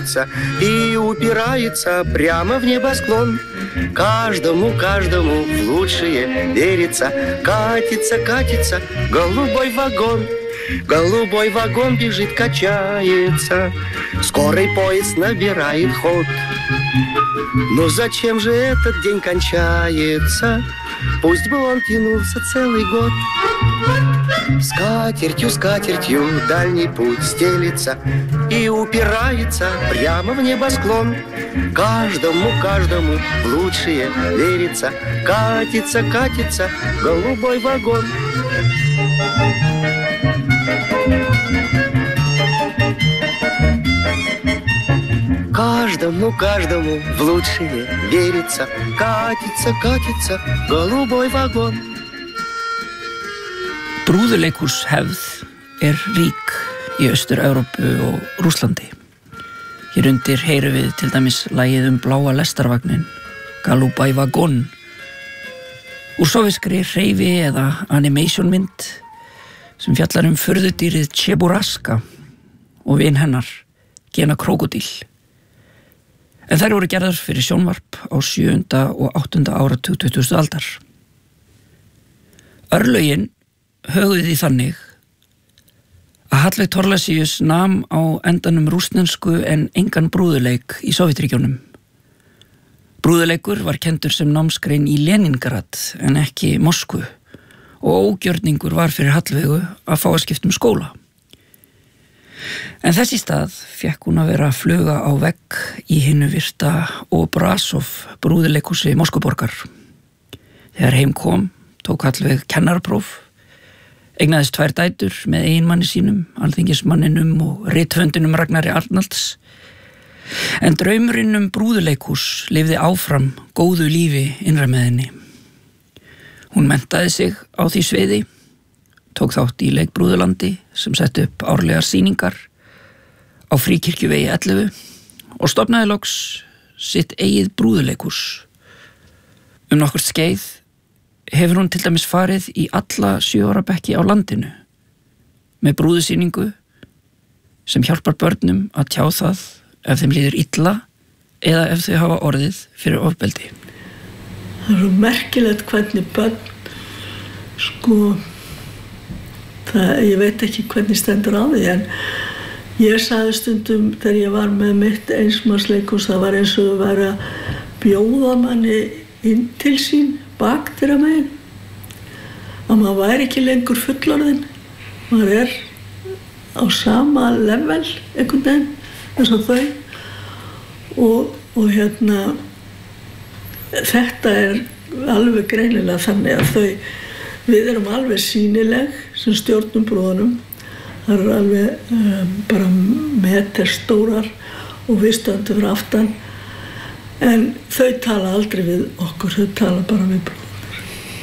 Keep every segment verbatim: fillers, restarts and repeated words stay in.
качается и упирается прямо в небосклон. Каждому, каждому в лучшее верится. Катится, катится голубой вагон. Голубой вагон бежит, качается. Скорый поезд набирает ход. Но зачем же этот день кончается? Пусть бы он тянулся целый год. Скатертью, скатертью дальний путь стелится и упирается прямо в небосклон. Каждому, каждому в лучшее верится. Катится, катится голубой вагон. Каждому, каждому в лучшее верится. Катится, катится голубой вагон. Brúðuleikhúshefð er rík í Austur-Evrópu og Rússlandi. Hér undir heyrum við til dæmis lagið um bláa lestarvagnin, Голубой вагон, úr sovéskri hreyfi eða animationmynd sem fjallar um furðudýrið Cheburaska og vin hennar, Gena Krókódíl. En þær voru gerðar fyrir sjónvarp á sjöunda og áttunda áratug tuttugustu aldar. Örlögin höguðu því þannig að Hallveig Thorlacius nam á endanum rússnesku en engan brúðuleik í Sovétríkjunum. Brúðuleikur var kenndur sem námsgrein í Leningrad en ekki Moskvu og ógjörningur var fyrir Hallveigu að fá að skipta um skóla. En þess í stað fekk hún að vera að fluga á vegg í hinu virta Obrasov brúðuleikhúsi Moskvuborgar. Þegar heim kom tók Hallveig kennarapróf, eignaðist tvær dætur með eiginmanni sínum, alþingismanninum og rithöndinum Ragnari Arnalds. En draumurinn um brúðuleikhús lifði áfram góðu lífi innra með henni. Hún menntaði sig á því sviði, tók þátt í leikbrúðulandi sem setti upp árlegar sýningar á Fríkirkjuvegi ellefu og stofnaði loks sitt eigið brúðuleikhús. Um nokkurt skeið hefur hún til dæmis farið í alla sjö ára bekki á landinu með brúðusýningu sem hjálpar börnum að tjá það ef þeim líður illa eða ef þau hafa orðið fyrir ofbeldi. Það er svo merkilegt hvernig börn, sko, það, ég veit ekki hvernig stendur á því, en ég sagði stundum þegar ég var með mitt einsmannsleikhús, það var eins og að vera bjóða manni inn til sín bakdyra megin, að maður væri ekki lengur fullorðinn, maður er á sama level einhvern veginn eins og þau og, og hérna þetta er alveg greinilega þannig að þau, við erum alveg sýnileg sem stjórnum brúðunum, það eru alveg um, bara meterstórar og við stöndum fyrir aftan. En þau tala aldrei við okkur, þau tala bara við brúðunar.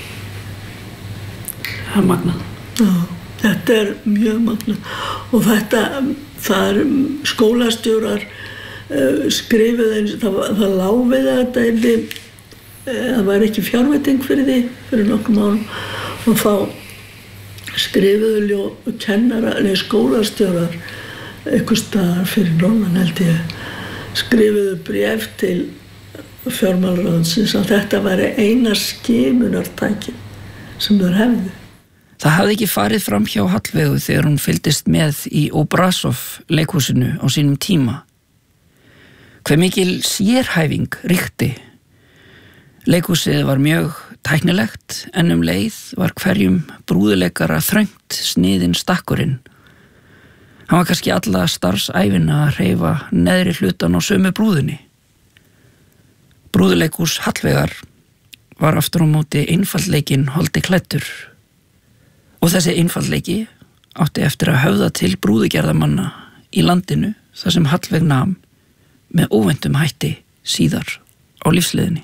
Það er magnað. Já, þetta er mjög magnað. Og þetta, það er skólastjórar uh, skrifuð eins, það, það lá við þetta einni, uh, það var ekki fjárveiting fyrir því, fyrir nokkrum árum. Og þá skrifuðu ljó, kennara, nei skólastjórar, einhvers staðar fyrir norðan held ég, skrifuðu bréf til fjármálaráðsins að þetta væri eina skimunartæki sem þeir hefðu. Það hafði ekki farið fram hjá Hallveigu þegar hún fylgdist með í Obrasov leikhúsinu á sínum tíma. Hve mikil sérhæfing ríkti. Leikhúsið var mjög tæknilegt en um leið var hverjum brúðuleikara þröngt sniðinn stakkurinn. Hann var kannski alla starfsævina að hreyfa neðri hlutan á sömu brúðinni. Brúðuleikhús Hallveigar var aftur á móti einfaldleikinn holdi klæddur. Og þessi einfaldleiki átti eftir að höfða til brúðugerðamanna í landinu þar sem Hallveig nam með óvæntum hætti síðar á lífsleiðinni.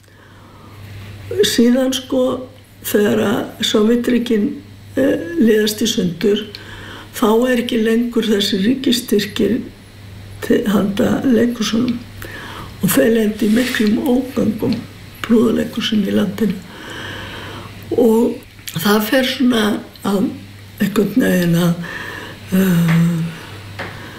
Síðan sko þegar að Sovétríkin eh, liðast í sundur, þá er ekki lengur þessi ríkisstyrkir til handa leikhúsunum og þeir lendi miklum ógöngum brúðuleikhúsin í landinu og það fer svona að einhvern veginn að uh,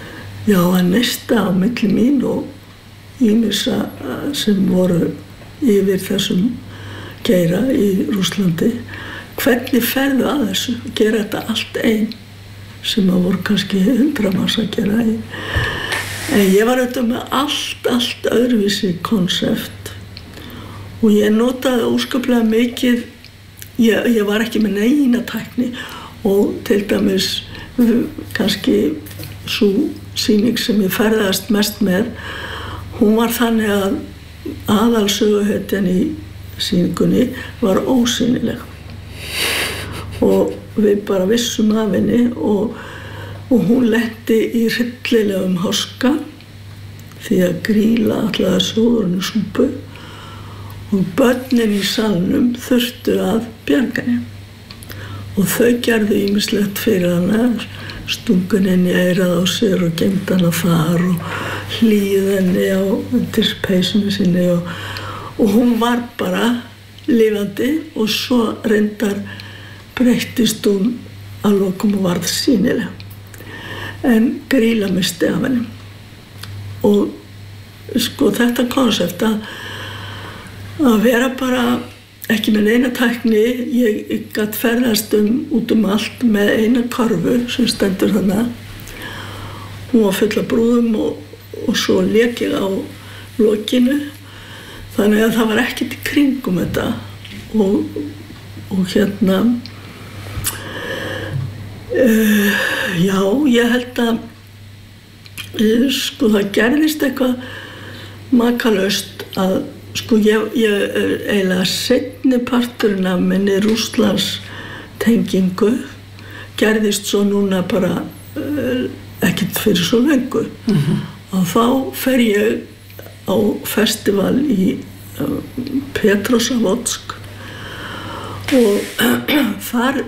já, að neista á milli mín og ýmissa sem voru yfir þessum geira í Rússlandi. Hvernig ferðu að þessu? Gera þetta allt einn, sem að voru kannski hundra manns að gera einn. En ég var auðvitað með allt, allt öðruvísi konsept og ég notaði óskaplega mikið, ég, ég var ekki með neina tækni og til dæmis kannski sú sýning sem ég ferðast mest með, hún var þannig að aðalsöguhetjan í sýningunni var ósýnileg og við bara vissum af henni og, og hún lenti í hryllilegum háska því að Grýla ætlaði að sjóða henni súpu og börnin í salnum þurftu að bjarga henni og þau gerðu ýmislegt fyrir hana, stungun henni í eyrað á sér og geymd hana þar og hlýð henni á undir peysinu sinni og, og hún var bara lifandi og svo reyndar breyttist hún að lokum og varð sýnileg. En Grýla missti af henni. Og sko þetta konsept að, að vera bara ekki með neina tækni, ég, ég gat ferðast um út um allt með eina körfu sem stendur þarna. Hún var full af brúðum og, og svo lék ég á lokinu. Þannig að það var ekkert í kringum þetta og, og hérna, uh, já, ég held að uh, sko það gerðist eitthvað makalaust að sko ég, ég eiginlega seinni parturinn af minni Rússlands tengingu gerðist svo núna bara uh, ekkert fyrir svo lengu. Mm-hmm. Og þá fer ég á festival í uh, Petrozavodsk og þar